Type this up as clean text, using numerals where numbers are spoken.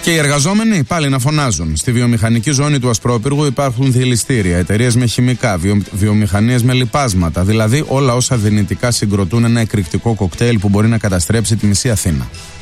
Και οι εργαζόμενοι πάλι να φωνάζουν. Στη βιομηχανική ζώνη του Ασπρόπυργου υπάρχουν δηληστήρια, εταιρείες με χημικά, βιομηχανίες με λιπάσματα. Δηλαδή όλα όσα δυνητικά συγκροτούν ένα εκρηκτικό κοκτέιλ που μπορεί να καταστρέψει τη μισή Αθήνα.